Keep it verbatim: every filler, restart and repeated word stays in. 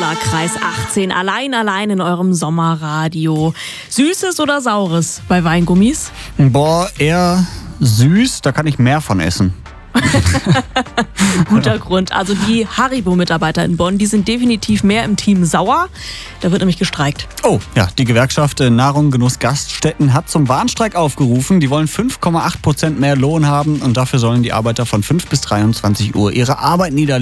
Super Kreis achtzehn, allein, allein in eurem Sommerradio. Süßes oder Saures bei Weingummis? Boah, eher süß, da kann ich mehr von essen. Guter Grund. Also die Haribo-Mitarbeiter in Bonn, die sind definitiv mehr im Team Sauer. Da wird nämlich gestreikt. Oh, ja, die Gewerkschaft Nahrung, Genuss, Gaststätten hat zum Warnstreik aufgerufen. Die wollen fünf Komma acht Prozent mehr Lohn haben und dafür sollen die Arbeiter von fünf bis dreiundzwanzig Uhr ihre Arbeit niederlegen.